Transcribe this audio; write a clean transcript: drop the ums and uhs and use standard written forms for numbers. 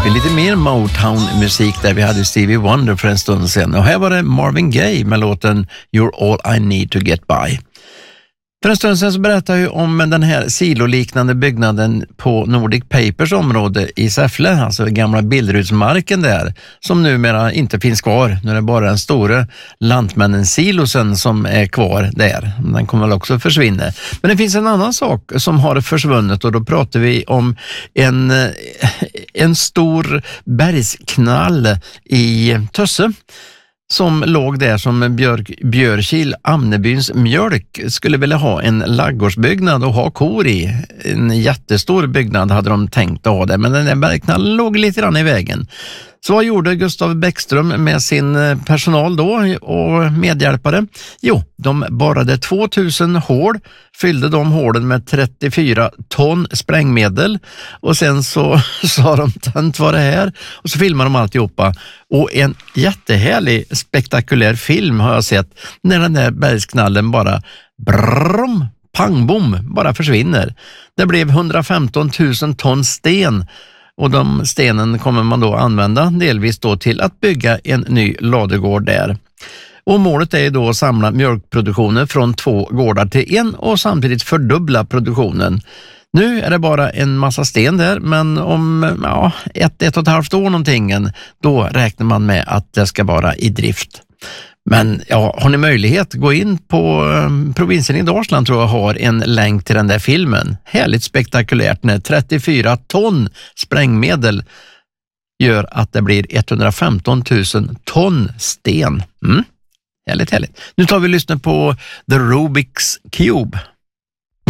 vi lite mer Motown-musik där vi hade Stevie Wonder för en stund sedan. Och här var det Marvin Gaye med låten You're All I Need to Get By. För en stund sedan så berättade jag om den här siloliknande byggnaden på Nordic Papers område i Säffle, alltså gamla Billerudsmarken där, som numera inte finns kvar. Nu är det bara den stora Lantmännen-silosen som är kvar där. Den kommer väl också försvinna. Men det finns en annan sak som har försvunnit, och då pratar vi om en stor bergsknall i Tösse som låg där som Björkil, Amnebyns mjölk, skulle vilja ha en laggårdsbyggnad och ha kor i. En jättestor byggnad hade de tänkt att ha det, men den där bergknallen låg lite grann i vägen. Så vad gjorde Gustav Bäckström med sin personal då och medhjälpare? Jo, de borrade 2000 hål, fyllde de hålen med 34 ton sprängmedel och sen så sa de tänt var det här och så filmade de alltihopa. Och en jättehärlig, spektakulär film har jag sett när den där bergsknallen bara brum, pang, bom, bara försvinner. Det blev 115 000 ton sten. Och de stenen kommer man då använda delvis då till att bygga en ny ladugård där. Och målet är då att samla mjölkproduktionen från 2 gårdar till 1 och samtidigt fördubbla produktionen. Nu är det bara en massa sten där, men om 1,5 år någonting, då räknar man med att det ska vara i drift. Men ja, har ni möjlighet, gå in på provinsen i Dalsland, tror jag har en länk till den där filmen. Härligt spektakulärt när 34 ton sprängmedel gör att det blir 115 000 ton sten. Härligt, härligt. Nu tar vi och lyssnar på The Rubik's Cube.